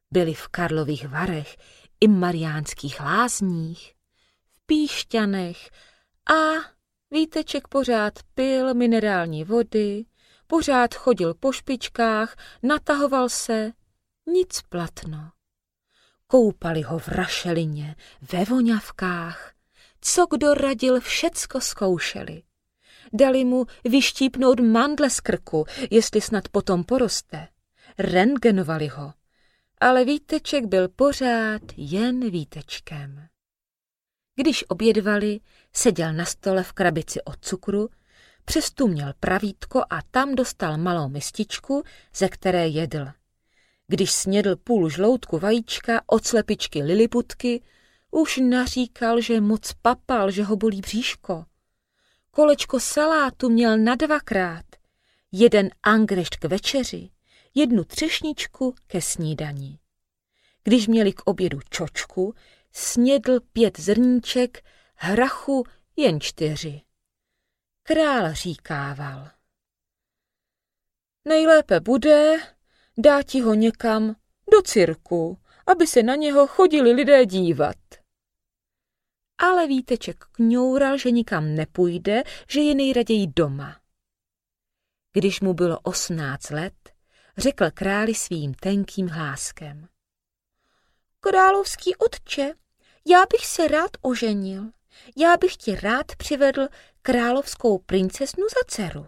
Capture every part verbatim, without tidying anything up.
Byli v Karlových Varech i Mariánských Lázních, v Píšťanech a Víteček pořád pil minerální vody, pořád chodil po špičkách, natahoval se, nic platno. Koupali ho v rašelině, ve voňavkách, co kdo radil, všecko zkoušeli. Dali mu vyštípnout mandle z krku, jestli snad potom poroste. Rentgenovali ho, ale Víteček byl pořád jen Vítečkem. Když obědvali, seděl na stole v krabici od cukru, přes tu měl pravítko a tam dostal malou mističku, ze které jedl. Když snědl půl žloutku vajíčka od slepičky Liliputky, už naříkal, že moc papal, že ho bolí bříško. Kolečko salátu měl na dvakrát, jeden angrešt k večeři, jednu třešničku ke snídani. Když měli k obědu čočku, snědl pět zrníček, hrachu jen čtyři. Král říkával: nejlépe bude dáti ho někam do cirku, aby se na něho chodili lidé dívat. Ale Víteček kňoural, že nikam nepůjde, že je nejraději doma. Když mu bylo osmnáct let, řekl králi svým tenkým hláskem: královský otče, já bych se rád oženil. Já bych ti rád přivedl královskou princeznu za dceru.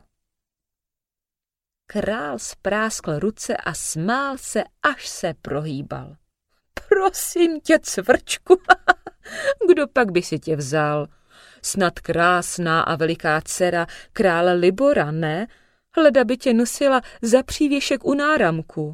Král spráskl ruce a smál se, až se prohýbal. Prosím tě, cvrčku, kdo pak by si tě vzal? Snad krásná a veliká dcera krále Libora, ne? Hleda by tě nosila za přívěšek u náramku.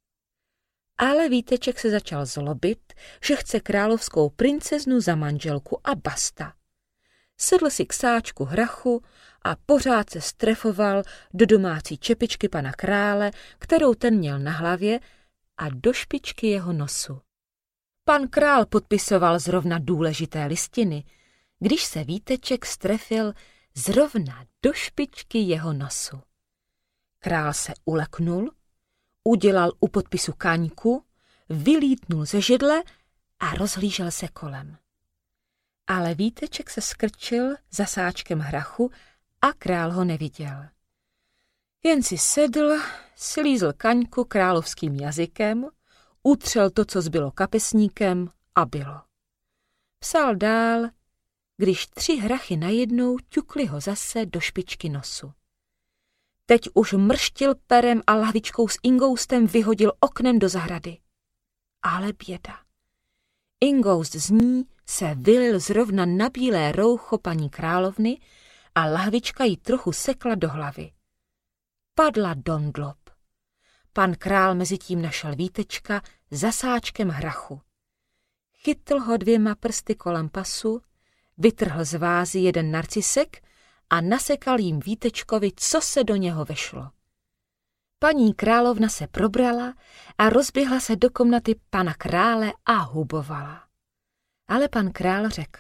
Ale Víteček se začal zlobit, že chce královskou princeznu za manželku a basta. Sedl si k sáčku hrachu a pořád se strefoval do domácí čepičky pana krále, kterou ten měl na hlavě, a do špičky jeho nosu. Pan král podpisoval zrovna důležité listiny, když se Víteček strefil zrovna do špičky jeho nosu. Král se uleknul, udělal u podpisu kaňku, vylítnul ze židle a rozhlížel se kolem. Ale Víteček se skrčil za sáčkem hrachu a král ho neviděl. Jen si sedl, slízl kaňku královským jazykem, utřel to, co zbylo kapesníkem, a bylo. Psal dál, když tři hrachy najednou ťukli ho zase do špičky nosu. Teď už mrštil perem a lahvičkou s ingoustem vyhodil oknem do zahrady. Ale běda. Ingoust z ní se vylil zrovna na bílé roucho paní královny a lahvička jí trochu sekla do hlavy. Padla dondlob. Pan král mezitím našel Vítečka za sáčkem hrachu. Chytl ho dvěma prsty kolem pasu, vytrhl z vázy jeden narcisek a nasekal jim Vítečkovi, co se do něho vešlo. Paní královna se probrala a rozběhla se do komnaty pana krále a hubovala. Ale pan král řekl: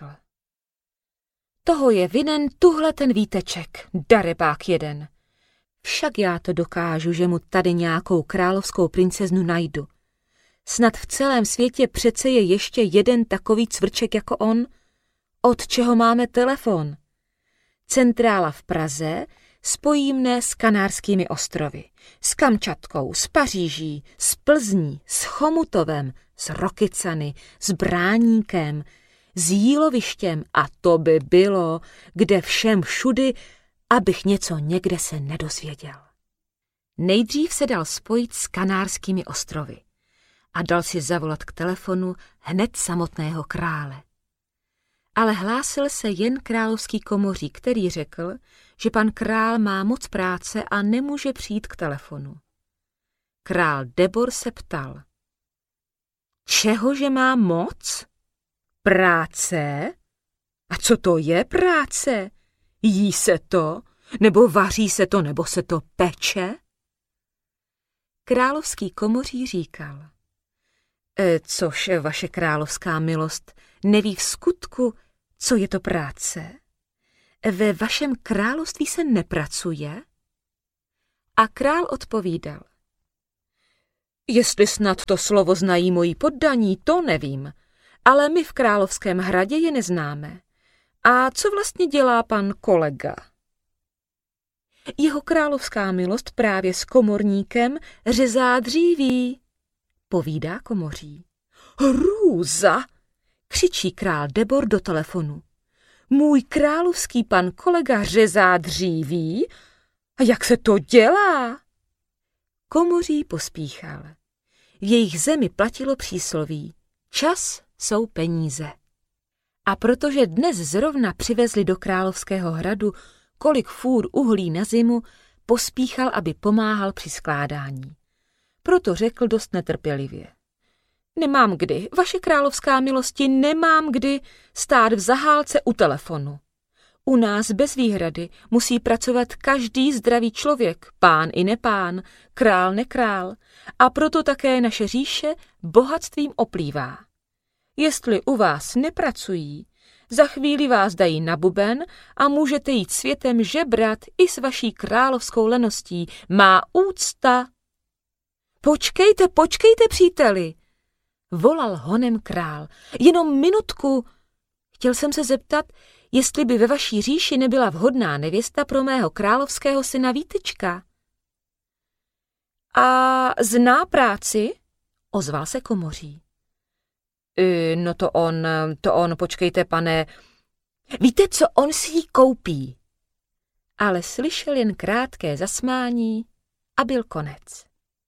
toho je vinen tuhle ten Víteček, darebák jeden. Však já to dokážu, že mu tady nějakou královskou princeznu najdu. Snad v celém světě přece je ještě jeden takový cvrček jako on, od čeho máme telefon. Centrála v Praze spojí mne s Kanárskými ostrovy, s Kamčatkou, s Paříží, s Plzní, s Chomutovem, s Rokycany, s Bráníkem, s Jílovištěm, a to by bylo, kde všem všudy, abych něco někde se nedozvěděl. Nejdřív se dal spojit s Kanárskými ostrovy a dal si zavolat k telefonu hned samotného krále. Ale hlásil se jen královský komoří, který řekl, že pan král má moc práce a nemůže přijít k telefonu. Král Debor se ptal: čehože má moc? Práce? A co to je práce? Jí se to? Nebo vaří se to, nebo se to peče? Královský komoří říkal: e, což vaše královská milost neví v skutku, co je to práce? Ve vašem království se nepracuje? A král odpovídal: Jestli snad to slovo znají moji poddaní, to nevím, ale my v Královském hradě je neznáme. A co vlastně dělá pan kolega? Jeho královská milost právě s komorníkem řezá dříví, povídá komoří. Hrůza, křičí král Debor do telefonu. Můj královský pan kolega řezá dříví? A jak se to dělá? Komoří pospíchal. V jejich zemi platilo přísloví. Čas jsou peníze. A protože dnes zrovna přivezli do Královského hradu kolik fůr uhlí na zimu, pospíchal, aby pomáhal při skládání. Proto řekl dost netrpělivě. Nemám kdy, vaše královská milosti, nemám kdy stát v zahálce u telefonu. U nás bez výhrady musí pracovat každý zdravý člověk, pán i nepán, král nekrál, a proto také naše říše bohatstvím oplývá. Jestli u vás nepracují, za chvíli vás dají na buben a můžete jít světem žebrat i s vaší královskou leností. Má úcta. Počkejte, počkejte, příteli, volal honem král. Jenom minutku. Chtěl jsem se zeptat, jestli by ve vaší říši nebyla vhodná nevěsta pro mého královského syna Vítečka. A zná práci? Ozval se komoří. E, no to on, to on, počkejte, pane. Víte, co on si jí koupí? Ale slyšel jen krátké zasmání a byl konec.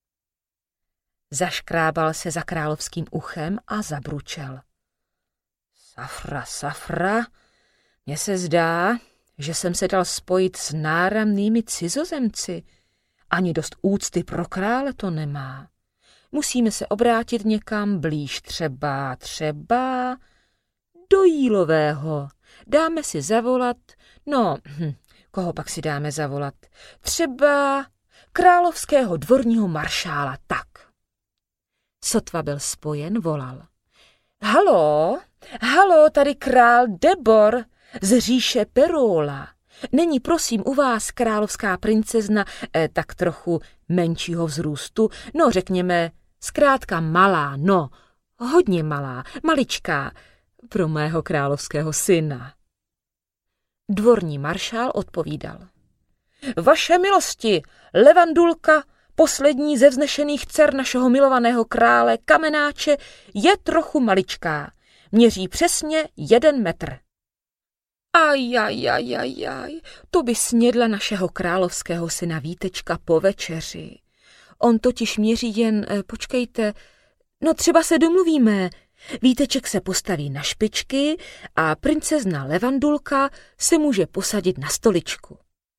Zaškrábal se za královským uchem a zabručel. Safra, safra, mně se zdá, že jsem se dal spojit s náramnými cizozemci. Ani dost úcty pro krále to nemá. Musíme se obrátit někam blíž, třeba, třeba do Jílového. Dáme si zavolat, no, hm, koho pak si dáme zavolat? Třeba královského dvorního maršála, tak. Sotva byl spojen, volal. Halo, halo, tady král Debor z říše Perola. Není prosím u vás královská princezna eh, tak trochu menšího vzrůstu, no řekněme, zkrátka malá, no, hodně malá, maličká, pro mého královského syna. Dvorní maršál odpovídal. Vaše milosti, Levandulka, poslední ze vznešených dcer našeho milovaného krále Kamenáče, je trochu maličká. Měří přesně jeden metr. Ajajajajaj, to by snědla našeho královského syna Vítečka po večeři. On totiž měří jen, počkejte, no třeba se domluvíme. Víteček se postaví na špičky a princezna Levandulka se může posadit na stoličku.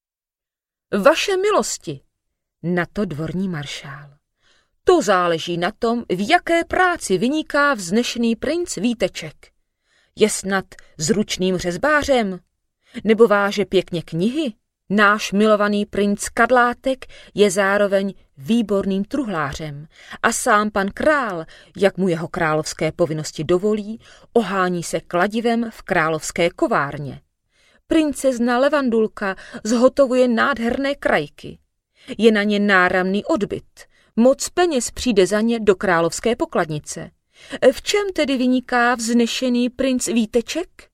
Vaše milosti, na to dvorní maršál. To záleží na tom, v jaké práci vyniká vznešený princ Víteček. Je snad zručným řezbářem? Nebo váže pěkně knihy? Náš milovaný princ Kadlátek je zároveň výborným truhlářem a sám pan král, jak mu jeho královské povinnosti dovolí, ohání se kladivem v královské kovárně. Princezna Levandulka zhotovuje nádherné krajky. Je na ně náramný odbyt. Moc peněz přijde za ně do královské pokladnice. V čem tedy vyniká vznešený princ Víteček?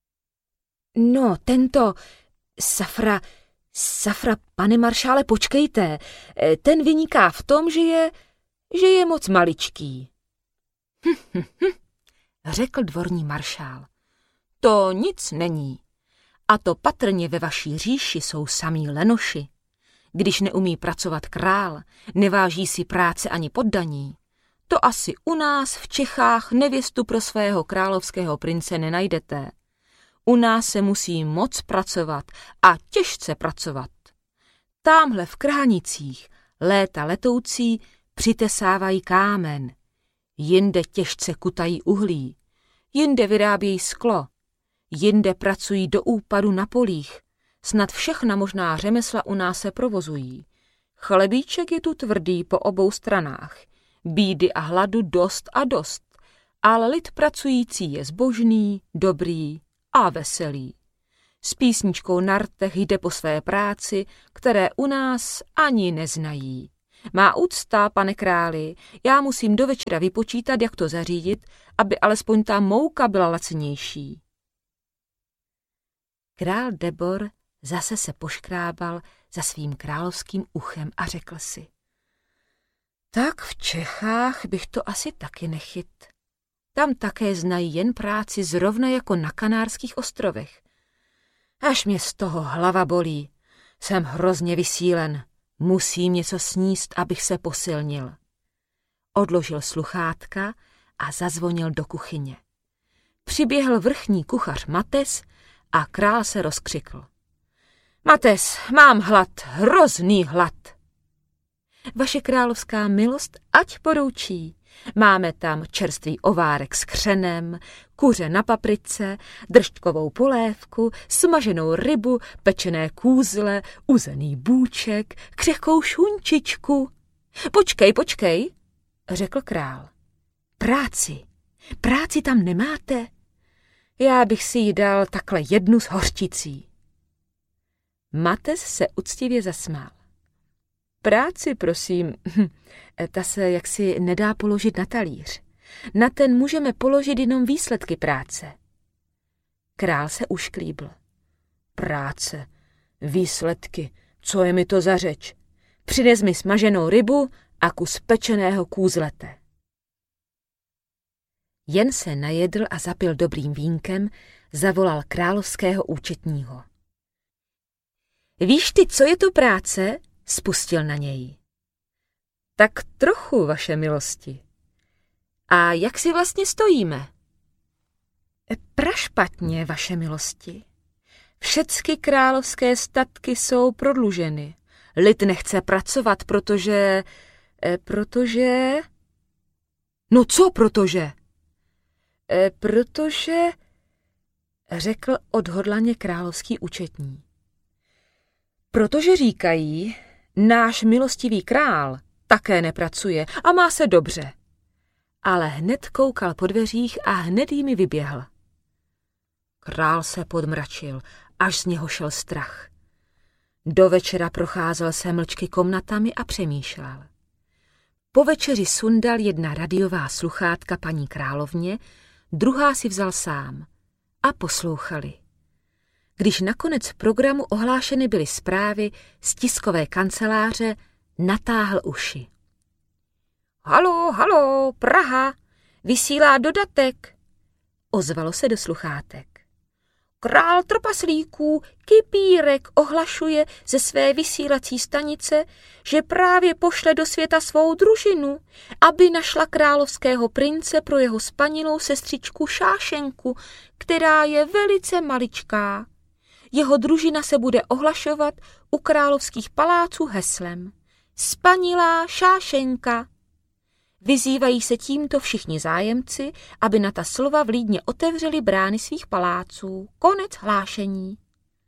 No, tento, Safra, Safra, pane maršále, počkejte, ten vyniká v tom, že je, že je moc maličký. Hm, hm, hm, řekl dvorní maršál. To nic není. A to patrně ve vaší říši jsou samí lenoši. Když neumí pracovat král, neváží si práce ani poddaní. To asi u nás v Čechách nevěstu pro svého královského prince nenajdete. U nás se musí moc pracovat a těžce pracovat. Támhle v Kránicích léta letoucí přitesávají kámen, jinde těžce kutají uhlí, jinde vyrábějí sklo, jinde pracují do úpadu na polích. Snad všechna možná řemesla u nás se provozují. Chlebíček je tu tvrdý po obou stranách. Bídy a hladu dost a dost, ale lid pracující je zbožný, dobrý a veselý. S písničkou na rtech jde po své práci, které u nás ani neznají. Má úcta, pane králi, já musím do večera vypočítat, jak to zařídit, aby alespoň ta mouka byla lacinější. Král Debor zase se poškrábal za svým královským uchem a řekl si: tak v Čechách bych to asi taky nechyt. Tam také znají jen práci zrovna jako na Kanárských ostrovech. Až mě z toho hlava bolí. Jsem hrozně vysílen. Musím něco sníst, abych se posilnil. Odložil sluchátka a zazvonil do kuchyně. Přiběhl vrchní kuchař Mates a král se rozkřikl. Mates, mám hlad, hrozný hlad. Vaše královská milost, ať poroučí. Máme tam čerstvý ovárek s křenem, kuře na paprice, držťkovou polévku, smaženou rybu, pečené kůzle, uzený bůček, křehkou šunčičku. Počkej, počkej, řekl král. Práci, práci tam nemáte? Já bych si jí dal takhle jednu s hořčicí. Mates se uctivě zasmál. Práci, prosím, ta se jaksi nedá položit na talíř. Na ten můžeme položit jenom výsledky práce. Král se ušklíbl. Práce, výsledky, co je mi to za řeč? Přines mi smaženou rybu a kus pečeného kůzlete. Jen se najedl a zapil dobrým vínkem, zavolal královského účetního. Víš ty, co je to práce? Spustil na něj. Tak trochu, vaše milosti. A jak si vlastně stojíme? Prašpatně, vaše milosti. Všecky královské statky jsou prodluženy. Lid nechce pracovat, protože... Protože... No co protože? Protože... Řekl odhodlaně královský účetní. Protože říkají, náš milostivý král také nepracuje a má se dobře. Ale hned koukal po dveřích a hned jimi vyběhl. Král se podmračil, až z něho šel strach. Do večera procházel se mlčky komnatami a přemýšlel. Po večeři sundal jedna radiová sluchátka paní královně, druhá si vzal sám a poslouchali. Když nakonec v programu ohlášeny byly zprávy z tiskové kanceláře, natáhl uši. Halo, halo, Praha, vysílá dodatek, ozvalo se do sluchátek. Král trpaslíků Kypírek ohlašuje ze své vysílací stanice, že právě pošle do světa svou družinu, aby našla královského prince pro jeho spanilou sestřičku Šášenku, která je velice maličká. Jeho družina se bude ohlašovat u královských paláců heslem Spanilá Šášenka. Vyzývají se tímto všichni zájemci, aby na ta slova vlídně otevřeli brány svých paláců. Konec hlášení.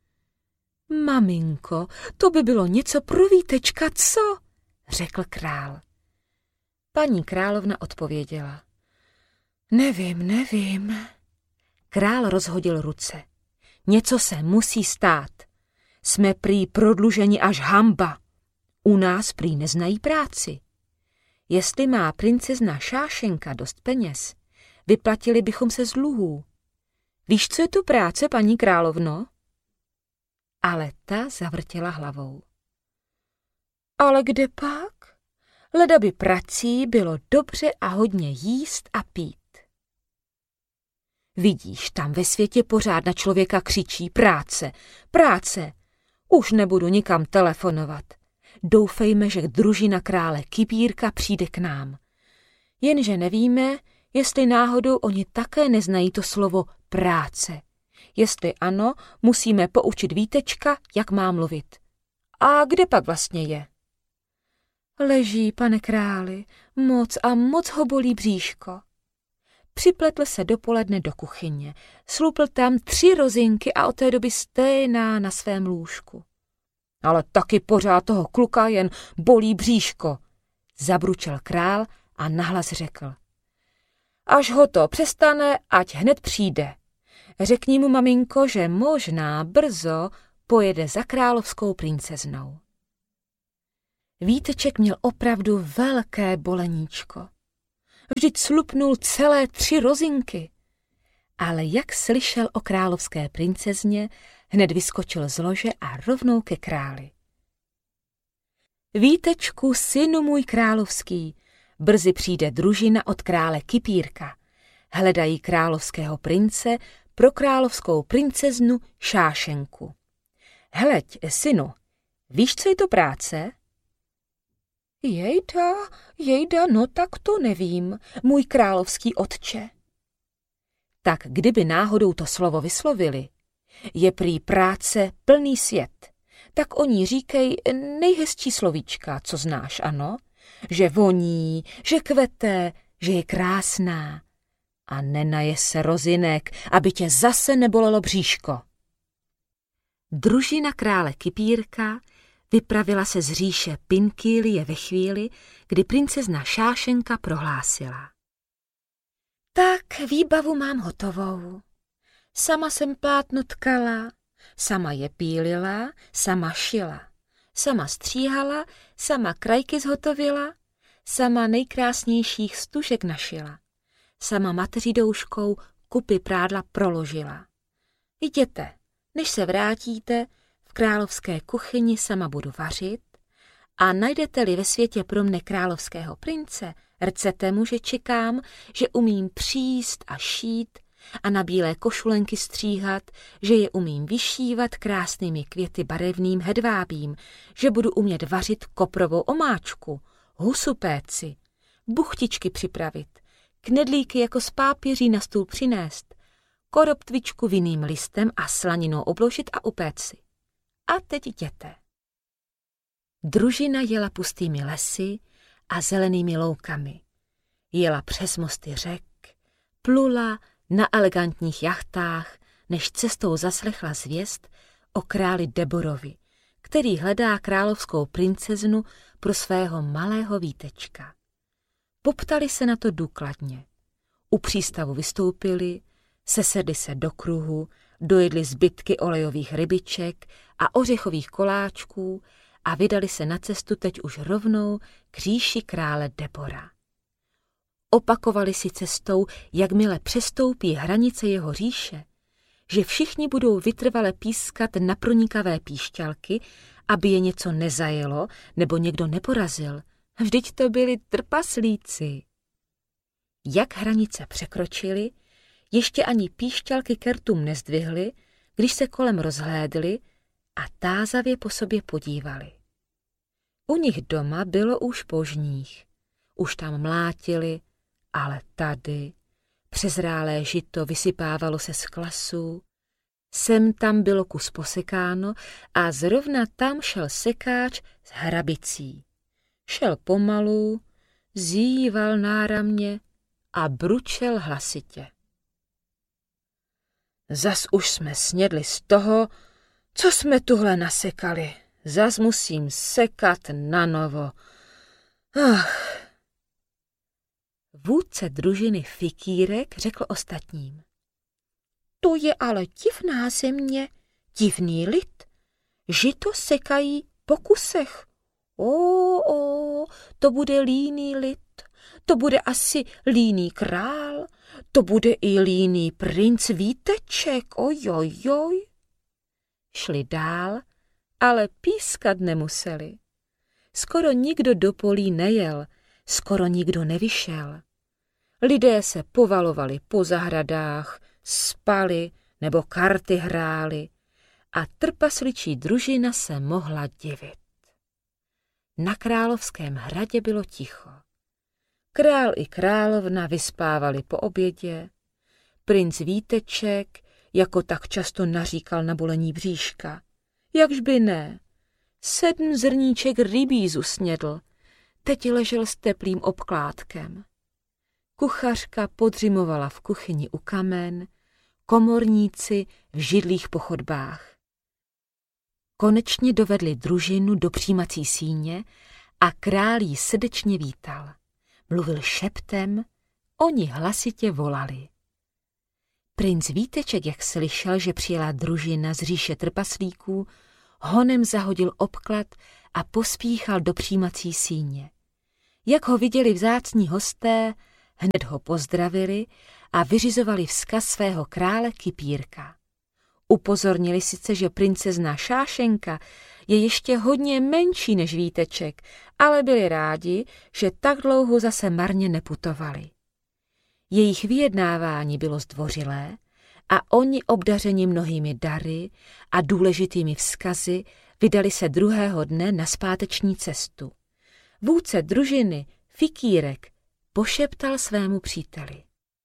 Maminko, to by bylo něco pro Vítečka, co? Řekl král. Paní královna odpověděla. Nevím, nevím. Král rozhodil ruce. Něco se musí stát. Jsme prý prodluženi až hamba. U nás prý neznají práci. Jestli má princezna Šášenka dost peněz, vyplatili bychom se z dluhů. Víš, co je tu práce, paní královno? Ale ta zavrtěla hlavou. Ale kde pak? Leda by prací bylo dobře a hodně jíst a pít. Vidíš, tam ve světě pořád na člověka křičí práce, práce. Už nebudu nikam telefonovat. Doufejme, že družina krále Kypírka přijde k nám. Jenže nevíme, jestli náhodou oni také neznají to slovo práce. Jestli ano, musíme poučit Vítečka, jak má mluvit. A kde pak vlastně je? Leží, pane králi, moc a moc ho bolí bříško. Připletl se dopoledne do kuchyně, slupl tam tři rozinky a od té doby stejná na svém lůžku. Ale taky pořád toho kluka jen bolí bříško, zabručel král a nahlas řekl. Až ho to přestane, ať hned přijde. Řekni mu, maminko, že možná brzo pojede za královskou princeznou. Víteček měl opravdu velké boleníčko. Vždyť slupnul celé tři rozinky. Ale jak slyšel o královské princezně, hned vyskočil z lože a rovnou ke králi. Vítečku, synu můj královský, brzy přijde družina od krále Kypírka. Hledají královského prince pro královskou princeznu Šášenku. Hleď, synu, víš, co je to práce? Jejda, jejda, no tak to nevím, můj královský otče. Tak kdyby náhodou to slovo vyslovili, je prý práce plný svět, tak o ní říkej nejhezčí slovíčka, co znáš, ano? Že voní, že kvete, že je krásná. A nenaje se rozinek, aby tě zase nebolelo bříško. Družina krále Kypírka vypravila se z říše Pinkýlie ve chvíli, kdy princezna Šášenka prohlásila. Tak výbavu mám hotovou. Sama jsem plátno tkala, sama je pílila, sama šila, sama stříhala, sama krajky zhotovila, sama nejkrásnějších stužek našila, sama mateří douškou kupy prádla proložila. Jděte, než se vrátíte, v královské kuchyni sama budu vařit a najdete-li ve světě pro mne královského prince, rcete mu, že čekám, že umím příst a šít a na bílé košulenky stříhat, že je umím vyšívat krásnými květy barevným hedvábím, že budu umět vařit koprovou omáčku, husu péci, buchtičky připravit, knedlíky jako z pápěří na stůl přinést, koroptvičku vinným listem a slaninou obložit a upéct si. A teď jděte. Družina jela pustými lesy a zelenými loukami. Jela přes mosty řek, plula na elegantních jachtách, než cestou zaslechla zvěst o králi Deborovi, který hledá královskou princeznu pro svého malého Vítečka. Poptali se na to důkladně. U přístavu vystoupili, sesedli se do kruhu, dojedli zbytky olejových rybiček a ořechových koláčků a vydali se na cestu teď už rovnou k říši krále Debora. Opakovali si cestou, jakmile přestoupí hranice jeho říše, že všichni budou vytrvale pískat na pronikavé píšťalky, aby je něco nezajelo nebo někdo neporazil. Vždyť to byli trpaslíci. Jak hranice překročili, ještě ani píšťalky k rtům nezdvihly, když se kolem rozhlédli a tázavě po sobě podívali. U nich doma bylo už požních. Už tam mlátili, ale tady přezrálé žito vysypávalo se z klasů, sem tam bylo kus posekáno a zrovna tam šel sekáč s hrabicí. Šel pomalu, zíval náramně a bručel hlasitě. Zas už jsme snědli z toho, co jsme tuhle nasekali. Zas musím sekat na novo. Ach. Vůdce družiny Fikírek řekl ostatním. To je ale divná země, divný lid. Žito sekají po kusech. O, o, to bude líný lid, to bude asi líný král, to bude i líný princ Víteček, ojojoj. Šli dál, ale pískat nemuseli. Skoro nikdo do polí nejel, skoro nikdo nevyšel. Lidé se povalovali po zahradách, spali nebo karty hráli a trpasličí družina se mohla divit. Na královském hradě bylo ticho. Král i královna vyspávali po obědě, princ Víteček jako tak často naříkal na bolení bříška. Jakž by ne, sedm zrníček rybízu snědl, teď ležel s teplým obkládkem. Kuchařka podřimovala v kuchyni u kamen, komorníci v židlích po chodbách. Konečně dovedli družinu do přijímací síně a král jí srdečně vítal. Mluvil šeptem, oni hlasitě volali. Princ Víteček, jak slyšel, že přijela družina z říše trpaslíků, honem zahodil obklad a pospíchal do přijímací síně. Jak ho viděli vzácní hosté, hned ho pozdravili a vyřizovali vzkaz svého krále Kypírka. Upozornili sice, že princezna Šášenka je ještě hodně menší než Víteček, ale byli rádi, že tak dlouho zase marně neputovali. Jejich vyjednávání bylo zdvořilé a oni, obdařeni mnohými dary a důležitými vzkazy, vydali se druhého dne na zpáteční cestu. Vůdce družiny, Fikírek, pošeptal svému příteli.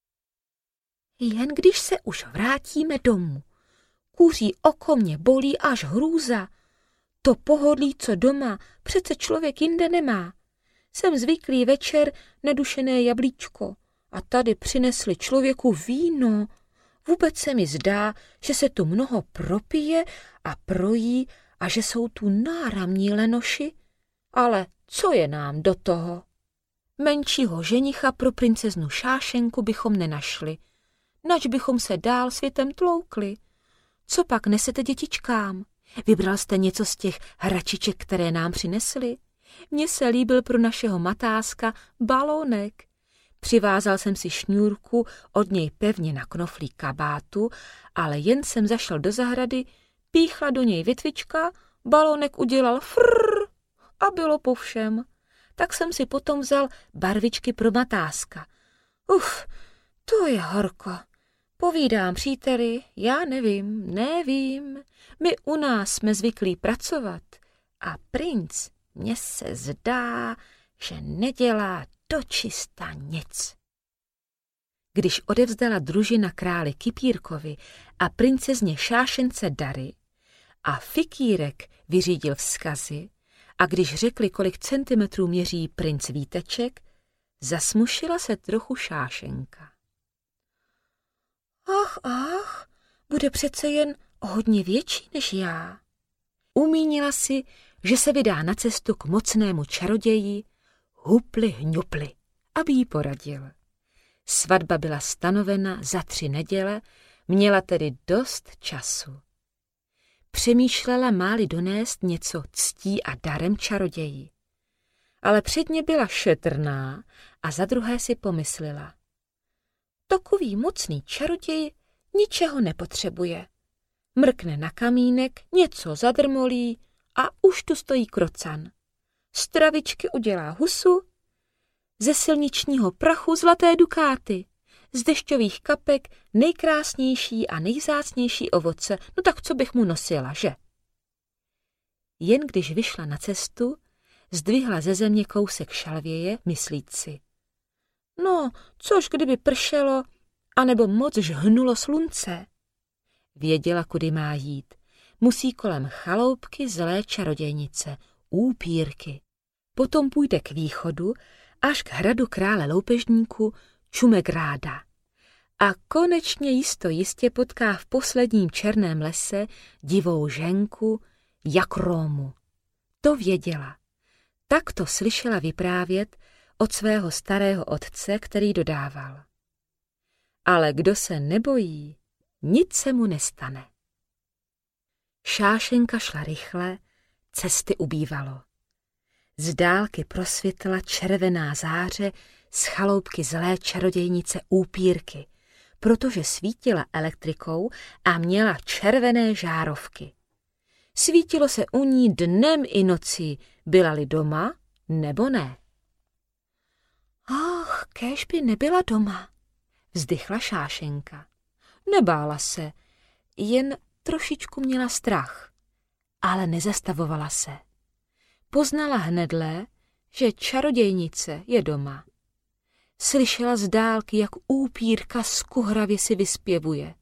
Jen když se už vrátíme domů, kuří oko mě bolí až hrůza. To pohodlí, co doma, přece člověk jinde nemá. Jsem zvyklý večer na dušené jablíčko a tady přinesli člověku víno. Vůbec se mi zdá, že se tu mnoho propije a projí a že jsou tu náramní lenoši. Ale co je nám do toho? Menšího ženicha pro princeznu Šášenku bychom nenašli, nač bychom se dál světem tloukli. Co pak nesete dětičkám? Vybral jste něco z těch hračiček, které nám přinesli? Mně se líbil pro našeho matáska balónek. Přivázal jsem si šňůrku od něj pevně na knoflík kabátu, ale jen jsem zašel do zahrady, píchla do něj větvička, balónek udělal frrr a bylo po všem. Tak jsem si potom vzal barvičky pro matáska. Uf, to je horko. Povídám příteli, já nevím, nevím. My u nás jsme zvyklí pracovat a princ, mně se zdá, že nedělá dočista nic. Když odevzdala družina králi Kypírkovi a princezně Šášence dary a Fikírek vyřídil vzkazy a když řekli, kolik centimetrů měří princ Víteček, zasmušila se trochu Šášenka. Ach, ach, bude přece jen o hodně větší než já. Umínila si, že se vydá na cestu k mocnému čaroději Hupli Hňupli, aby jí poradil. Svatba byla stanovena za tři neděle, měla tedy dost času. Přemýšlela, máli donést něco ctí a darem čaroději. Ale předně byla šetrná a za druhé si pomyslela. Takový mocný čaroděj ničeho nepotřebuje. Mrkne na kamínek, něco zadrmolí a už tu stojí krocan. Z travičky udělá husu, ze silničního prachu zlaté dukáty, z dešťových kapek nejkrásnější a nejvzácnější ovoce, no tak co bych mu nosila, že? Jen když vyšla na cestu, zdvihla ze země kousek šalvěje, myslíc si. No, což kdyby pršelo, anebo moc žhnulo slunce. Věděla, kudy má jít. Musí kolem chaloupky zlé čarodějnice, Úpírky. Potom půjde k východu až k hradu krále loupežníku Čumegráda. A konečně jisto jistě potká v posledním černém lese divou ženku Jakrómu. To věděla. Tak to slyšela vyprávět od svého starého otce, který dodával. Ale kdo se nebojí, nic se mu nestane. Šášenka šla rychle, cesty ubývalo. Z dálky prosvětla červená záře z chaloupky zlé čarodějnice Úpírky, protože svítila elektrikou a měla červené žárovky. Svítilo se u ní dnem i nocí, byla-li doma nebo ne. Ach, kéž by nebyla doma, vzdychla Šášenka. Nebála se, jen trošičku měla strach, ale nezastavovala se. Poznala hnedle, že čarodějnice je doma. Slyšela z dálky, jak Úpírka skuhravě si vyspěvuje.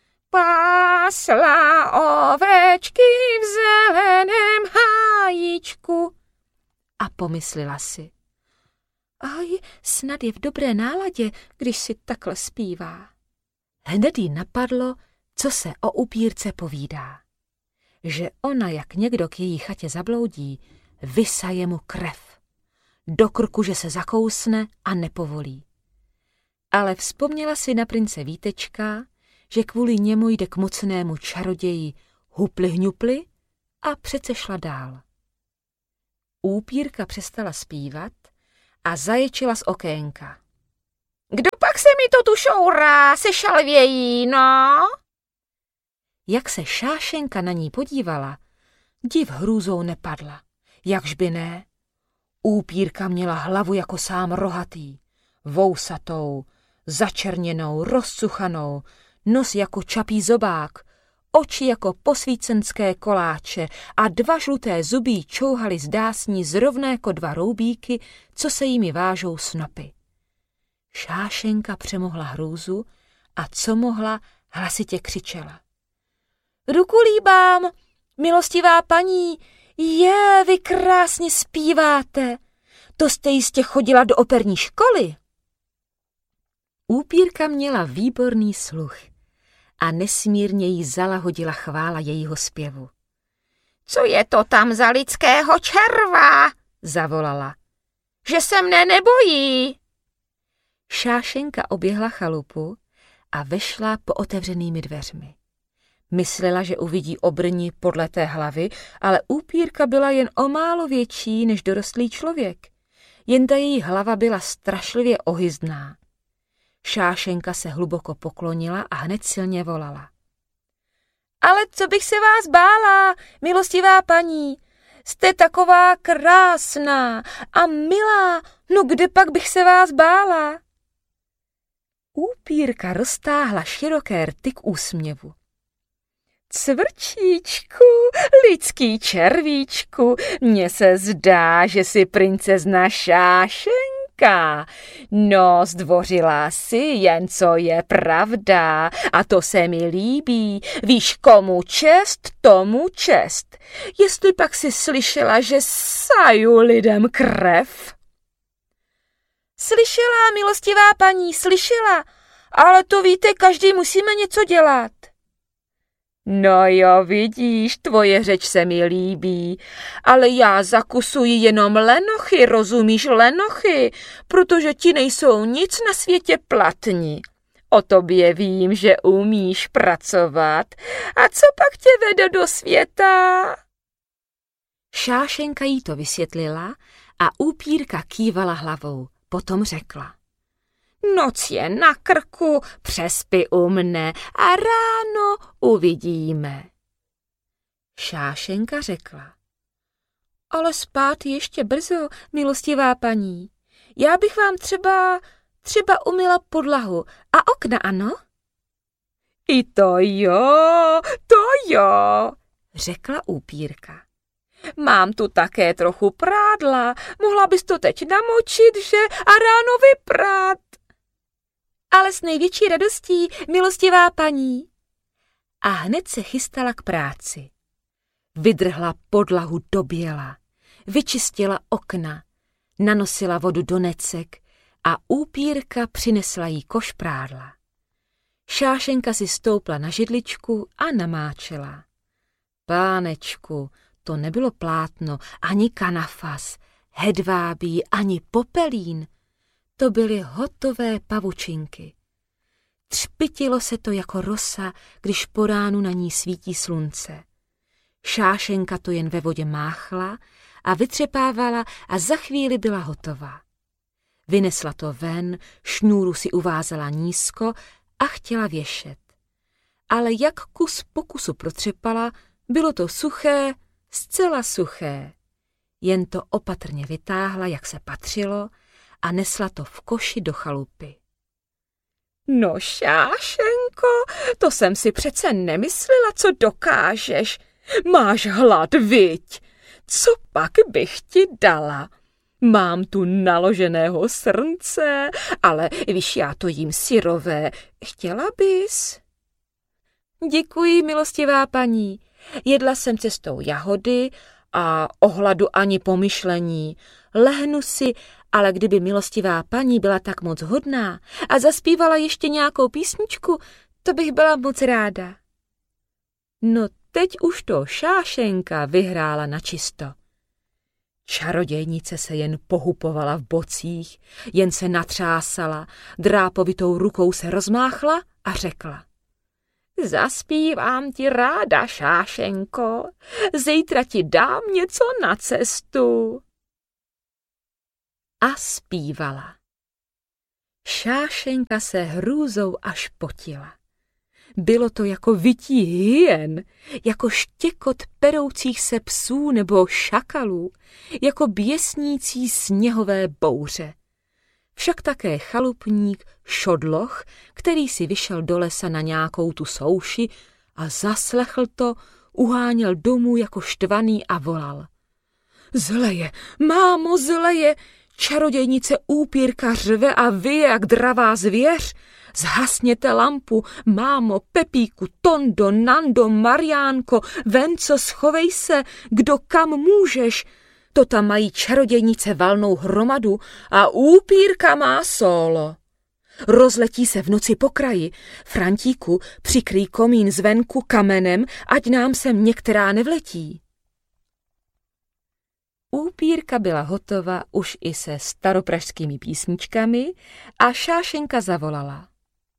Pásla ovečky v zeleném hájíčku. A pomyslela si. Aj, snad je v dobré náladě, když si takhle zpívá. Hned jí napadlo, co se o Upírce povídá. Že ona, jak někdo k její chatě zabloudí, vysaje mu krev. Do krku, že se zakousne a nepovolí. Ale vzpomněla si na prince Vítečka, že kvůli němu jde k mocnému čaroději Hupli Hňupli a přece šla dál. Úpírka přestala zpívat a zaječila z okénka. Kdo pak se mi to tu šourá, se šalvějí, no? Jak se Šášenka na ní podívala, div hrůzou nepadla. Jakž by ne? Úpírka měla hlavu jako sám rohatý, vousatou, začerněnou, rozcuchanou, nos jako čapí zobák, oči jako posvícenské koláče a dva žluté zuby jí čouhaly z dásní zrovna jako dva roubíky, co se jimi vážou snopy. Šášenka přemohla hrůzu a co mohla, hlasitě křičela. Ruku líbám, milostivá paní, je, vy krásně zpíváte. To jste jistě chodila do operní školy. Úpírka měla výborný sluch a nesmírně jí zalahodila chvála jejího zpěvu. Co je to tam za lidského červa? Zavolala. Že se mne nebojí. Šášenka oběhla chalupu a vešla po otevřenými dveřmi. Myslela, že uvidí obrni podle té hlavy, ale Úpírka byla jen o málo větší než dorostlý člověk. Jen ta její hlava byla strašlivě ohyzdná. Šášenka se hluboko poklonila a hned silně volala. Ale co bych se vás bála, milostivá paní, jste taková krásná a milá, no kde pak bych se vás bála? Úpírka roztáhla široké rty k úsměvu. Cvrčíčku, lidský červíčku, mně se zdá, že jsi princezna Šášenka. No, zdvořila si, jen co je pravda, a to se mi líbí. Víš, komu čest, tomu čest. Jestli pak si slyšela, že saju lidem krev? Slyšela, milostivá paní, slyšela, ale to víte, každý musíme něco dělat. No jo, vidíš, tvoje řeč se mi líbí, ale já zakusuji jenom lenochy, rozumíš, lenochy, protože ti nejsou nic na světě platní. O tobě vím, že umíš pracovat. A co pak tě vede do světa? Šášenka jí to vysvětlila a Úpírka kývala hlavou, potom řekla. Noc je na krku, přespí u mne a ráno uvidíme. Šášenka řekla. Ale spát ještě brzo, milostivá paní. Já bych vám třeba, třeba umyla podlahu a okna, ano? I to jo, to jo, řekla Úpírka. Mám tu také trochu prádla, mohla bys to teď namočit, že, a ráno vyprát. Ale s největší radostí, milostivá paní. A hned se chystala k práci. Vydrhla podlahu do běla, vyčistila okna, nanosila vodu do necek a Úpírka přinesla jí koš prádla. Šášenka si stoupla na židličku a namáčela. Pánečku, to nebylo plátno, ani kanafas, hedvábí, ani popelín. To byly hotové pavučinky. Třpitilo se to jako rosa, když po ránu na ní svítí slunce. Šášenka to jen ve vodě máchla a vytřepávala a za chvíli byla hotová. Vynesla to ven, šňůru si uvázala nízko a chtěla věšet. Ale jak kus po kusu protřepala, bylo to suché, zcela suché. Jen to opatrně vytáhla, jak se patřilo, a nesla to v koši do chalupy. No, Šášenko, to jsem si přece nemyslela, co dokážeš. Máš hlad, viď? Co pak bych ti dala? Mám tu naloženého srnce, ale víš, já to jím syrové. Chtěla bys? Děkuji, milostivá paní. Jedla jsem cestou jahody a o hladu ani pomyšlení. Lehnu si, ale kdyby milostivá paní byla tak moc hodná a zaspívala ještě nějakou písničku, to bych byla moc ráda. No teď už to Šášenka vyhrála načisto. Čarodějnice se jen pohupovala v bocích, jen se natřásala, drápovitou rukou se rozmáchla a řekla. Zaspívám ti ráda, Šášenko, zítra ti dám něco na cestu. A zpívala. Šášenka se hrůzou až potila. Bylo to jako vytí hyen, jako štěkot peroucích se psů nebo šakalů, jako běsnící sněhové bouře. Však také chalupník Šodloch, který si vyšel do lesa na nějakou tu souši a zaslechl to, uháněl domů jako štvaný a volal. Zleje, mámo, zleje, čarodějnice úpírka řve a vyje jak dravá zvěř. Zhasněte lampu, mámo, Pepíku, Tondo, Nando, Mariánko, Venco, schovej se, kdo kam můžeš. To tam mají čarodějnice valnou hromadu a úpírka má sólo. Rozletí se v noci po kraji. Frantíku, přikryj komín zvenku kamenem, ať nám sem některá nevletí. Úpírka byla hotova už i se staropražskými písničkami a Šášenka zavolala.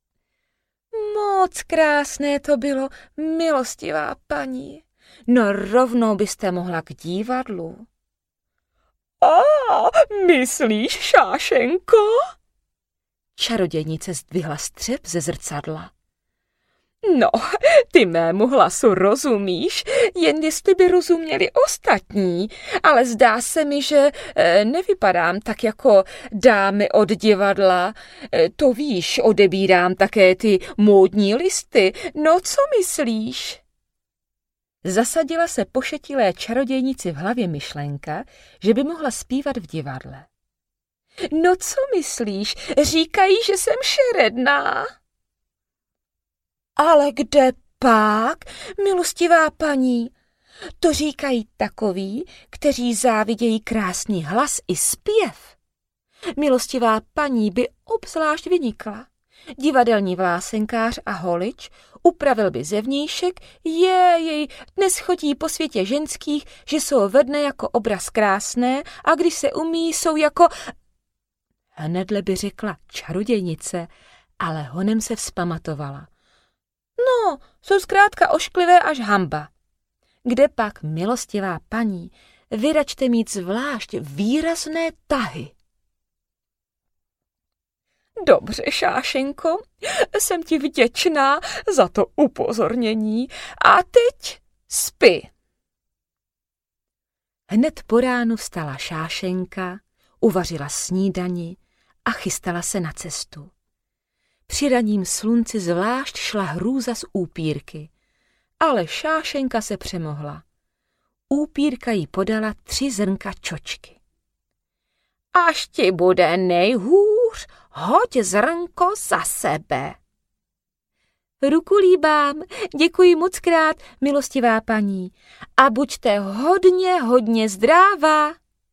Moc krásné to bylo, milostivá paní. No rovnou byste mohla k divadlu. A, myslíš, Šášenko? Čarodějnice zdvihla střep ze zrcadla. No, ty mému hlasu rozumíš, jen jestli by rozuměli ostatní, ale zdá se mi, že e, nevypadám tak jako dámy od divadla. E, to víš, odebírám také ty módní listy. No, co myslíš? Zasadila se pošetilé čarodějnici v hlavě myšlenka, že by mohla zpívat v divadle. No, co myslíš? Říkají, že jsem šeredná. Ale kde pak, milostivá paní? To říkají takoví, kteří závidějí krásný hlas i zpěv. Milostivá paní by obzvlášť vynikla. Divadelní vlásenkář a holič upravil by zevnějšek, jej, dnes chodí po světě ženských, že jsou ve dne jako obraz krásné a když se umí, jsou jako... Hnedle by řekla čarodějnice, ale honem se vzpamatovala. No, jsou zkrátka ošklivé až hamba. Kde pak, milostivá paní, vy račte mít zvlášť výrazné tahy. Dobře, Šášenko, jsem ti vděčná za to upozornění a teď spí. Hned po ránu vstala Šášenka, uvařila snídani a chystala se na cestu. Při ranním slunci zvlášť šla hrůza z úpírky, ale Šášenka se přemohla. Úpírka jí podala tři zrnka čočky. Až ti bude nejhůř, hoď zrnko za sebe. Ruku líbám, děkuji mockrát, milostivá paní, a buďte hodně, hodně zdrává.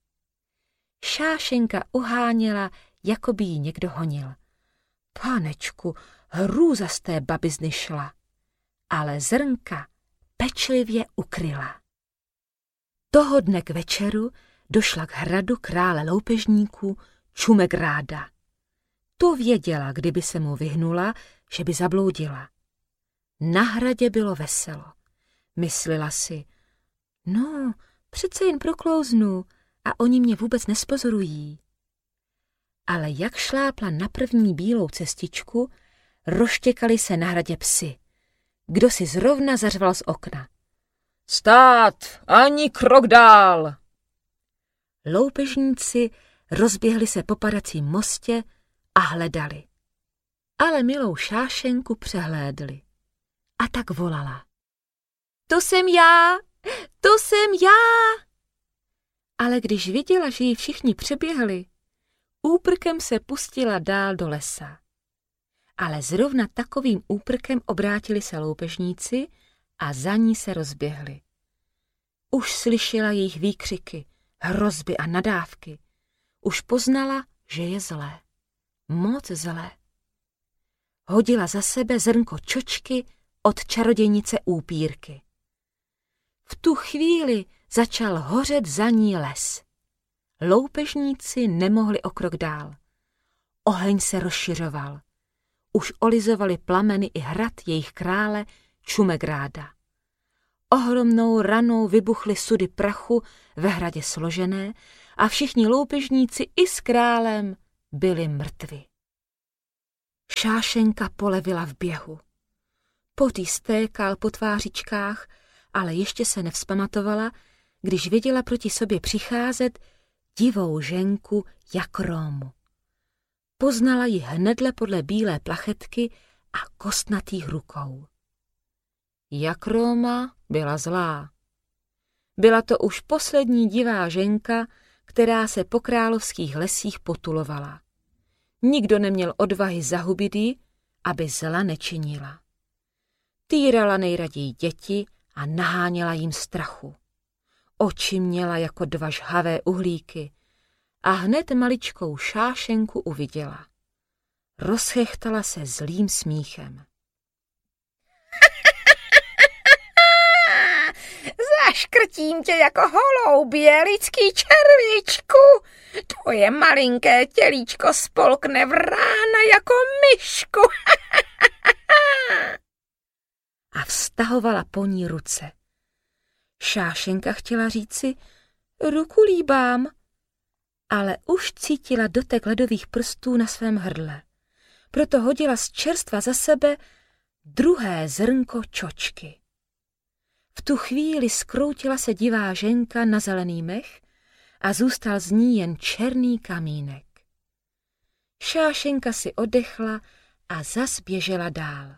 Šášenka uháněla, jako by jí někdo honil. Panečku, hrůza z té babizny šla, ale zrnka pečlivě ukryla. Toho dne k večeru došla k hradu krále loupežníků Čumegráda. To věděla, kdyby se mu vyhnula, že by zabloudila. Na hradě bylo veselo. Myslela si, no, přece jen proklouznu a oni mě vůbec nespozorují. Ale jak šlápla na první bílou cestičku, rozštěkali se na hradě psy. Kdo si zrovna zařval z okna. Stát, ani krok dál! Loupežníci rozběhli se po padacím mostě a hledali. Ale milou Šášenku přehlédli. A tak volala. To jsem já, to jsem já! Ale když viděla, že ji všichni přeběhli, úprkem se pustila dál do lesa. Ale zrovna takovým úprkem obrátili se loupežníci a za ní se rozběhli. Už slyšela jejich výkřiky, hrozby a nadávky. Už poznala, že je zlé. Moc zlé. Hodila za sebe zrnko čočky od čarodějnice úpírky. V tu chvíli začal hořet za ní les. Loupežníci nemohli o krok dál. Oheň se rozšiřoval. Už olizovaly plameny i hrad jejich krále Čumegráda. Ohromnou ranou vybuchly sudy prachu ve hradě složené a všichni loupežníci i s králem byli mrtvi. Šášenka polevila v běhu. Pot jí stékal po tvářičkách, ale ještě se nevzpamatovala, když viděla proti sobě přicházet divou ženku Jakrómu. Poznala ji hnedle podle bílé plachetky a kostnatých rukou. Jakróma byla zlá. Byla to už poslední divá ženka, která se po královských lesích potulovala. Nikdo neměl odvahy zahubit ji, aby zla nečinila. Týrala nejraději děti a naháněla jim strachu. Oči měla jako dva žhavé uhlíky a hned maličkou Šášenku uviděla. Rozchechtala se zlým smíchem. Zaškrtím tě jako holoubě, lidský červíčku. Tvoje malinké tělíčko spolkne v rána jako myšku. A vztahovala po ní ruce. Šášenka chtěla říci, ruku líbám, ale už cítila dotek ledových prstů na svém hrdle. Proto hodila z čerstva za sebe druhé zrnko čočky. V tu chvíli skroutila se divá ženka na zelený mech a zůstal z ní jen černý kamínek. Šášenka si oddechla a zas běžela dál.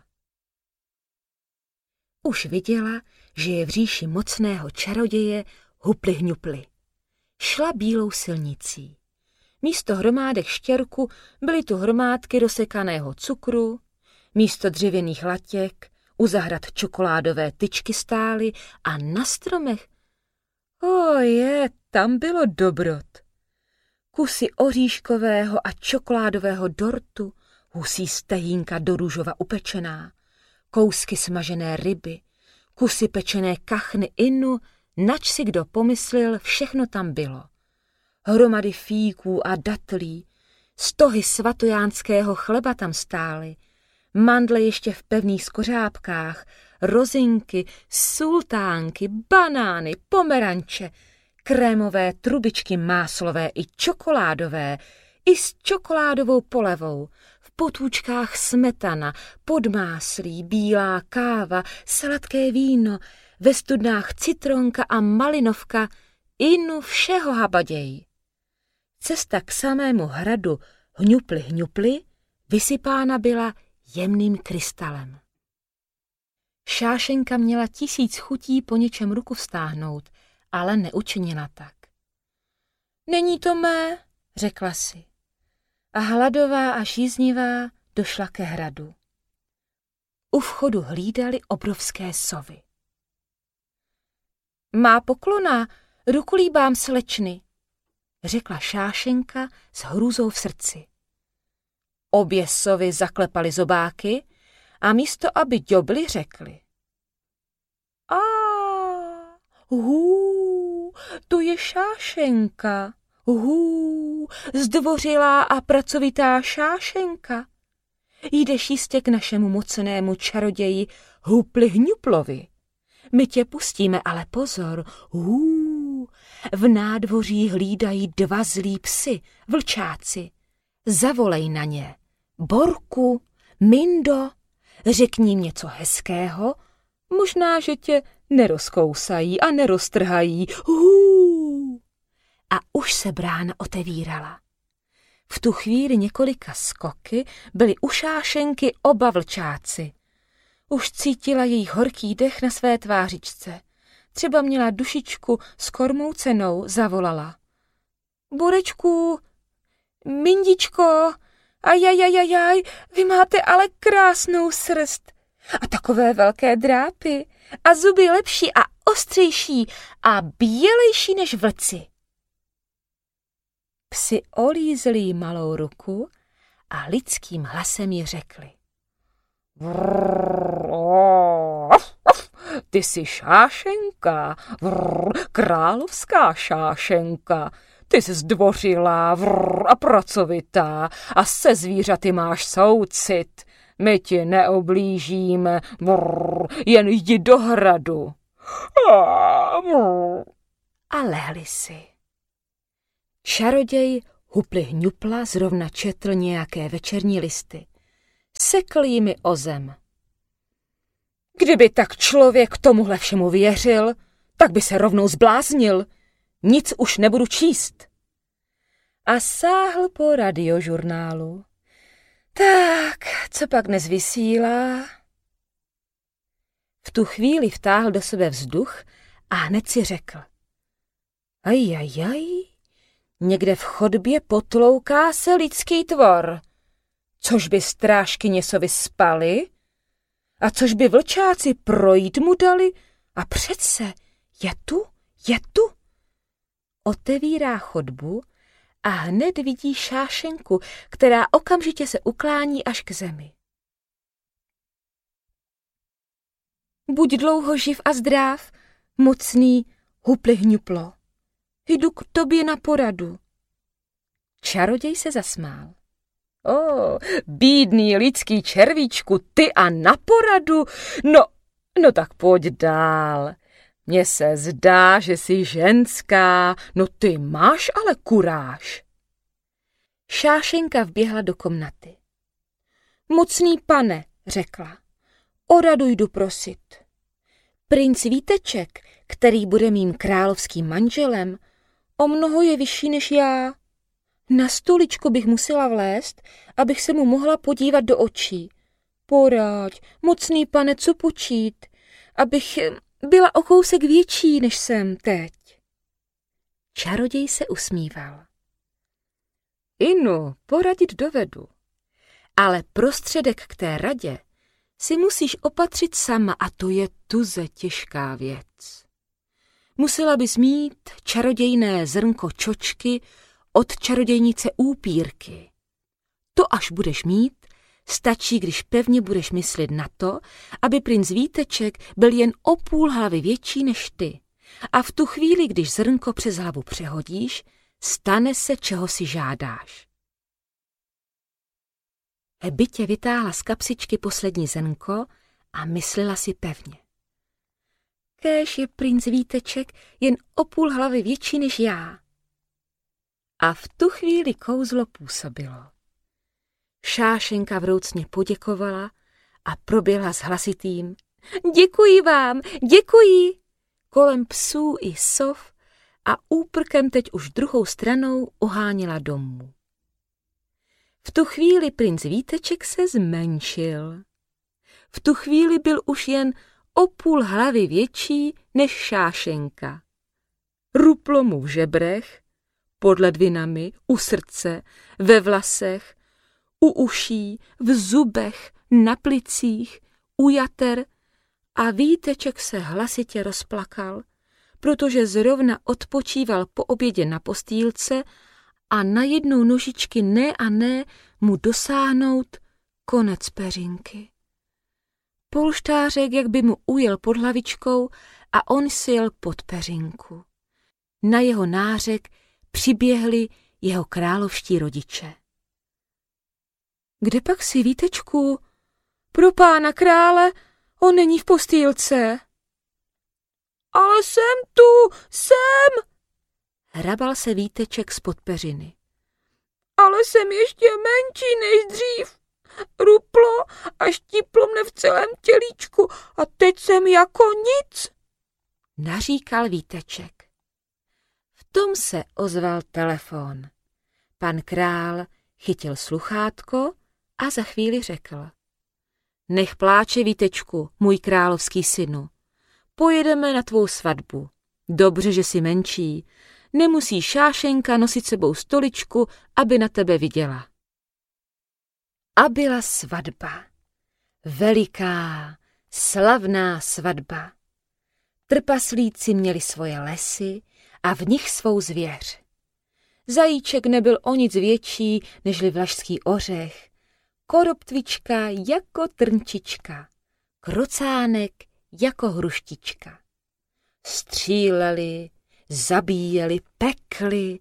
Už viděla, že je v říši mocného čaroděje Hupli Hňupli. Šla bílou silnicí. Místo hromádek štěrku byly tu hromádky rozsekaného cukru, místo dřevěných latěk u zahrad čokoládové tyčky stály a na stromech, o je, tam bylo dobrot. Kusy oříškového a čokoládového dortu, husí stehínka do růžova upečená, kousky smažené ryby, kusy pečené kachny inu, nač si kdo pomyslel, všechno tam bylo. Hromady fíků a datlí, stohy svatojánského chleba tam stály, mandle ještě v pevných skořápkách, rozinky, sultánky, banány, pomeranče, krémové trubičky máslové i čokoládové, i s čokoládovou polevou, v potůčkách smetana, podmáslí, bílá káva, sladké víno, ve studnách citronka a malinovka, inu všeho habaděj. Cesta k samému hradu Hňupli Hňupli vysypána byla jemným krystalem. Šášenka měla tisíc chutí po něčem ruku vztáhnout, ale neučinila tak. Není to mé, řekla si. A hladová a žíznivá došla ke hradu. U vchodu hlídali obrovské sovy. Má poklona, ruku líbám slečny, řekla Šášenka s hrůzou v srdci. Obě sovy zaklepaly zobáky a místo, aby ďobly, řekly. A, hů, to je Šášenka, hů, zdvořilá a pracovitá Šášenka. Jdeš jistě k našemu mocnému čaroději Hupli Hňuplovi. My tě pustíme, ale pozor, hů, v nádvoří hlídají dva zlí psi, vlčáci. Zavolej na ně. Borku, Mindo, řekni jim něco hezkého, možná, že tě nerozkousají a neroztrhají. Hů. A už se brána otevírala. V tu chvíli několika skoky byly u Šášenky oba vlčáci. Už cítila jejich horký dech na své tvářičce. Třeba měla dušičku s kormoucenou, zavolala. Borečku, Mindičko, ajajajajaj, vy máte ale krásnou srst a takové velké drápy a zuby lepší a ostřejší a bělejší než vlci. Psi olízli jí malou ruku a lidským hlasem jí řekli. Vrr, of, of, ty jsi Šášenka, vrr, královská Šášenka. Ty jsi zdvořilá vrr, a pracovitá a se zvířaty máš soucit. My ti neublížíme, brr, jen jdi do hradu. A lehli si. Čaroděj Hupli Hňupla zrovna četl nějaké večerní listy. Sekl jimi o zem. Kdyby tak člověk tomuhle všemu věřil, tak by se rovnou zbláznil. Nic už nebudu číst. A sáhl po radiožurnálu. Tak, co pak dnes vysílá? V tu chvíli vtáhl do sebe vzduch a hned si řekl. Ajajaj, někde v chodbě potlouká se lidský tvor. Což by strážky něsovi spali? A což by vlčáci projít mu dali? A přece, je tu, je tu. Otevírá chodbu a hned vidí Šášenku, která okamžitě se uklání až k zemi. Buď dlouho živ a zdrav, mocný Hupli Hňuplo. Jdu k tobě na poradu. Čaroděj se zasmál. O, bídný lidský červíčku, ty a na poradu? No, no tak pojď dál. Mně se zdá, že jsi ženská, no ty máš ale kuráž. Šášenka vběhla do komnaty. Mocný pane, řekla, o radu jdu prosit. Princ Víteček, který bude mým královským manželem, o mnoho je vyšší než já. Na stoličku bych musela vlézt, abych se mu mohla podívat do očí. Poraď, mocný pane, co počít, abych byla o kousek větší, než jsem teď. Čaroděj se usmíval. Inu, poradit dovedu, ale prostředek k té radě si musíš opatřit sama a to je tuze těžká věc. Musela bys mít čarodějné zrnko čočky od čarodějnice Úpírky. To až budeš mít, stačí, když pevně budeš myslet na to, aby princ Víteček byl jen o půl hlavy větší než ty. A v tu chvíli, když zrnko přes hlavu přehodíš, stane se, čeho si žádáš. Bytě vytáhla z kapsičky poslední zrnko a myslela si pevně. Kéž je princ Víteček jen o půl hlavy větší než já. A v tu chvíli kouzlo působilo. Šášenka vroucně poděkovala a proběhla s hlasitým Děkuji vám, děkuji! Kolem psů i sov a úprkem teď už druhou stranou oháněla domů. V tu chvíli princ Víteček se zmenšil. V tu chvíli byl už jen o půl hlavy větší než Šášenka. Ruplo mu v žebrech, pod ledvinami, u srdce, ve vlasech, u uší, v zubech, na plicích, u jater a Víteček se hlasitě rozplakal, protože zrovna odpočíval po obědě na postýlce a najednou nožičky ne a ne mu dosáhnout konec peřinky. Polštářek jak by mu ujel pod hlavičkou a on sjel pod peřinku. Na jeho nářek přiběhli jeho královští rodiče. Kde pak si, Vítečku? Pro pána krále, on není v postýlce. Ale jsem tu, jsem! Hrabal se Víteček spod peřiny. Ale jsem ještě menší než dřív. Ruplo a štíplo mne v celém tělíčku a teď jsem jako nic. Naříkal Víteček. V tom se ozval telefon. Pan král chytil sluchátko a za chvíli řekl. Nech pláče, Vítečku, můj královský synu. Pojedeme na tvou svatbu. Dobře, že jsi menší. Nemusí Šášenka nosit sebou stoličku, aby na tebe viděla. A byla svatba. Veliká, slavná svatba. Trpaslíci měli svoje lesy a v nich svou zvěř. Zajíček nebyl o nic větší nežli vlašský ořech, koroptvička jako trnčička, krocánek jako hruštička. Stříleli, zabíjeli, pekli,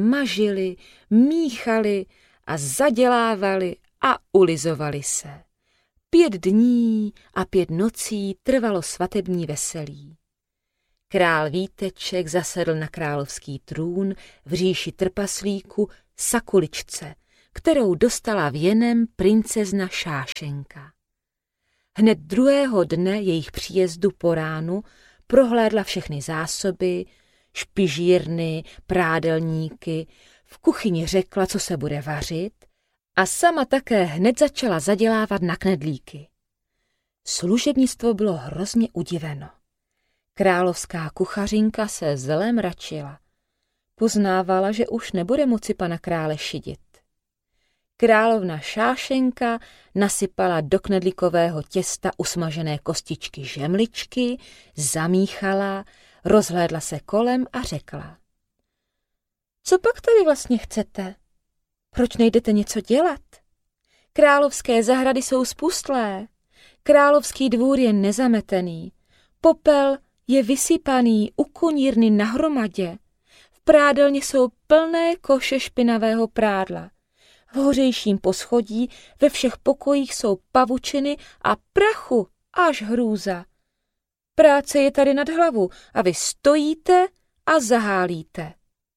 smažili, míchali a zadělávali a ulizovali se. Pět dní a pět nocí trvalo svatební veselí. Král Víteček zasedl na královský trůn v říši trpaslíku Sakuličce, kterou dostala věnem princezna Šášenka. Hned druhého dne jejich příjezdu po ránu prohlédla všechny zásoby, špižírny, prádelníky, v kuchyni řekla, co se bude vařit, a sama také hned začala zadělávat na knedlíky. Služebnictvo bylo hrozně udiveno. Královská kuchařinka se zle mračila. Poznávala, že už nebude moci pana krále šidit. Královna Šášenka nasypala do knedlíkového těsta usmažené kostičky žemličky, zamíchala, rozhlédla se kolem a řekla: Co pak tady vlastně chcete? Proč nejdete něco dělat? Královské zahrady jsou spustlé, královský dvůr je nezametený, popel je vysypaný u konírny nahromadě, v prádelně jsou plné koše špinavého prádla, v hořejším poschodí ve všech pokojích jsou pavučiny a prachu až hrůza. Práce je tady nad hlavu a vy stojíte a zahálíte.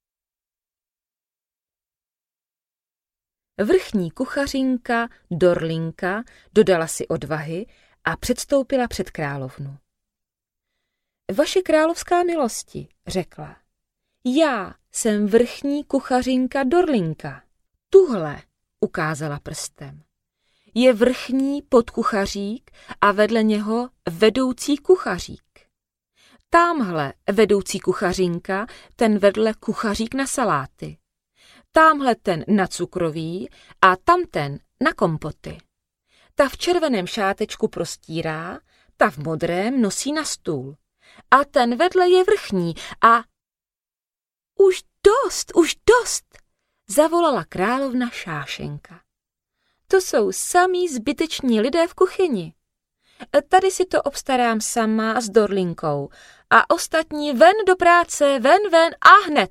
Vrchní kuchařinka Dorlinka dodala si odvahy a předstoupila před královnu. Vaše královská milosti, řekla, já jsem vrchní kuchařinka Dorlinka. Tuhle, ukázala prstem, je vrchní podkuchařík a vedle něho vedoucí kuchařík. Támhle vedoucí kuchařinka, ten vedle kuchařík na saláty. Támhle ten na cukroví a tamten na kompoty. Ta v červeném šátečku prostírá, ta v modrém nosí na stůl. A ten vedle je vrchní a... Už dost, už dost, zavolala královna Šášenka. To jsou samí zbyteční lidé v kuchyni. Tady si to obstarám sama s Dorlinkou a ostatní ven do práce, ven, ven a hned.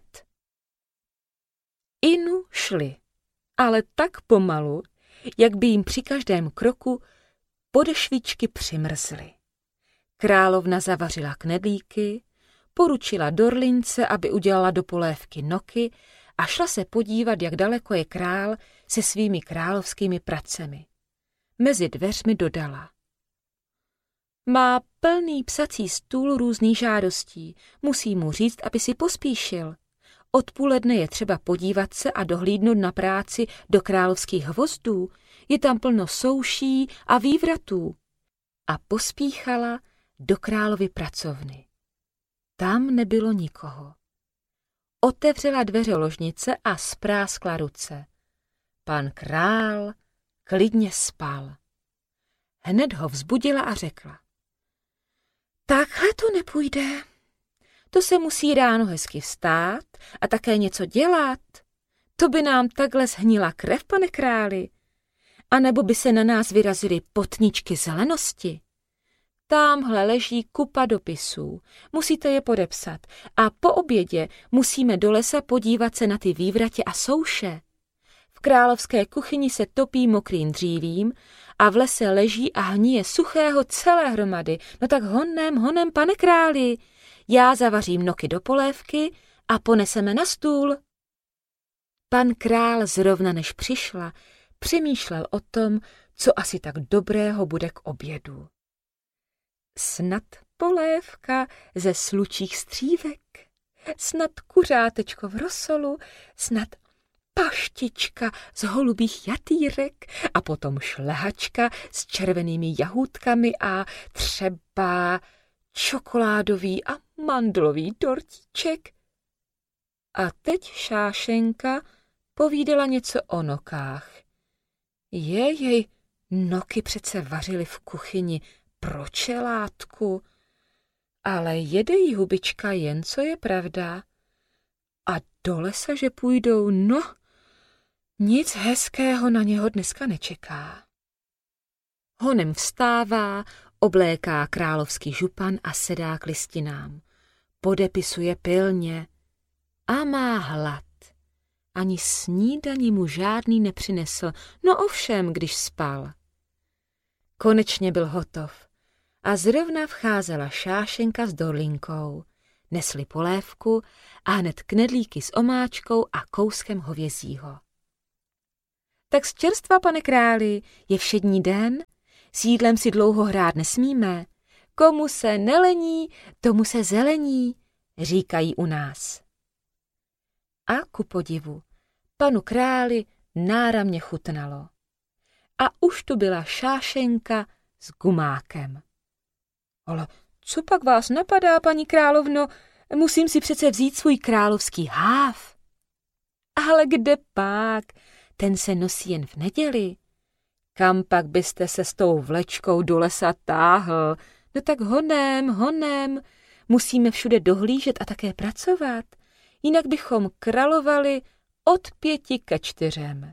Inu šli, ale tak pomalu, jak by jim při každém kroku podešvičky přimrzly. Královna zavařila knedlíky, poručila Dorlince, aby udělala do polévky noky a šla se podívat, jak daleko je král se svými královskými pracemi. Mezi dveřmi dodala. Má plný psací stůl různých žádostí, musí mu říct, aby si pospíšil. Odpoledne je třeba podívat se a dohlídnout na práci do královských hvozdů, je tam plno souší a vývratů. A pospíchala do královy pracovny. Tam nebylo nikoho. Otevřela dveře ložnice a spráskla ruce. Pan král klidně spal. Hned ho vzbudila a řekla. Takhle to nepůjde. To se musí ráno hezky vstát a také něco dělat. To by nám takhle zhnila krev, pane králi. A nebo by se na nás vyrazily potničky zelenosti. Támhle leží kupa dopisů. Musíte je podepsat. A po obědě musíme do lesa podívat se na ty vývratě a souše. V královské kuchyni se topí mokrým dřívím a v lese leží a hníje suchého celé hromady. No tak honem, honem, pane králi. Já zavařím noky do polévky a poneseme na stůl. Pan král zrovna než přišla, přemýšlel o tom, co asi tak dobrého bude k obědu. Snad polévka ze slučích střívek, snad kuřátečko v rosolu, snad paštička z holubých jatýrek a potom šlehačka s červenými jahůdkami a třeba čokoládový a mandlový dortíček. A teď Šášenka povídala něco o nokách. Jej, noky přece vařily v kuchyni pro čelátku, ale jede jí hubička jen, co je pravda. A do lesa, že půjdou, no, nic hezkého na něho dneska nečeká. Honem vstává, obléká královský župan a sedá k listinám. Podepisuje pilně a má hlad. Ani snídani mu žádný nepřinesl, no ovšem, když spal. Konečně byl hotov a zrovna vcházela Šášenka s Dorlinkou. Nesli polévku a hned knedlíky s omáčkou a kouskem hovězího. Tak z čerstva, pane králi, je všední den, s jídlem si dlouho hrát nesmíme, komu se nelení, tomu se zelení, říkají u nás. A ku podivu, panu králi náramně chutnalo. A už tu byla Šášenka s gumákem. Ale co pak vás napadá, paní královno, musím si přece vzít svůj královský háv. Ale kde pak, ten se nosí jen v neděli. Kam pak byste se s tou vlečkou do lesa táhl? No tak honem, honem, musíme všude dohlížet a také pracovat, jinak bychom královali od pěti ke čtyřem.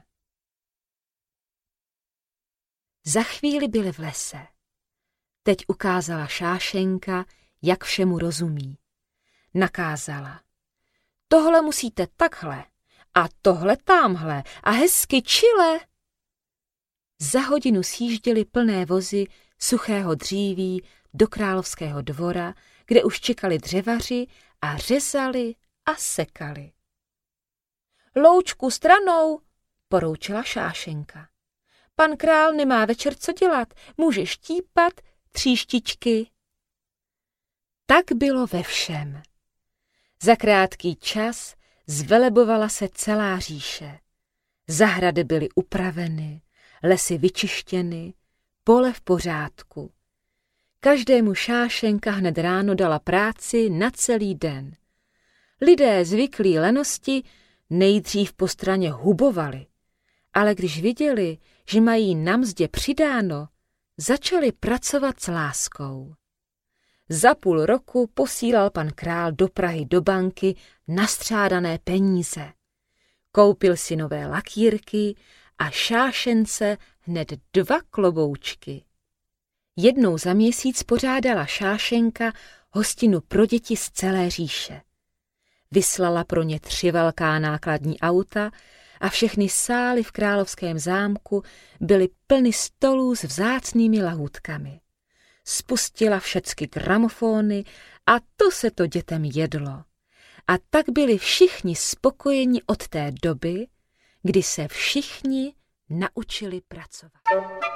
Za chvíli byli v lese. Teď ukázala Šášenka, jak všemu rozumí. Nakázala. Tohle musíte takhle a tohle támhle a hezky čile. Za hodinu sjížděli plné vozy suchého dříví do královského dvora, kde už čekali dřevaři a řezali a sekali. Loučku stranou, poroučila Šášenka. Pan král nemá večer co dělat, může štípat tříštičky. Tak bylo ve všem. Za krátký čas zvelebovala se celá říše. Zahrady byly upraveny, lesy vyčištěny, pole v pořádku. Každému Šášenka hned ráno dala práci na celý den. Lidé zvyklí lenosti nejdřív po straně hubovali, ale když viděli, že mají na mzdě přidáno, začali pracovat s láskou. Za půl roku posílal pan král do Prahy do banky nastřádané peníze. Koupil si nové lakírky a Šášence hned dva kloboučky. Jednou za měsíc pořádala Šášenka hostinu pro děti z celé říše. Vyslala pro ně tři velká nákladní auta a všechny sály v královském zámku byly plny stolů s vzácnými lahůdkami. Spustila všecky gramofony a to se to dětem jedlo. A tak byli všichni spokojeni od té doby, kdy se všichni naučili pracovat.